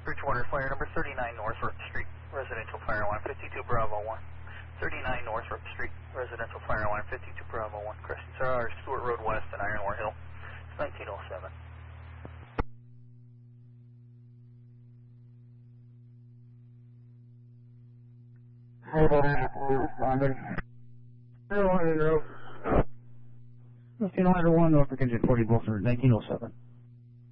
Bridgewater Fire number 39 Northrop Street, residential fire alarm 52 Bravo 1. 39 Northrop Street, residential fire alarm 52 Bravo 1. Crescent Stewart Road West and Ironmore Hill. It's 1907. North Engine 40 Bulford, 1907.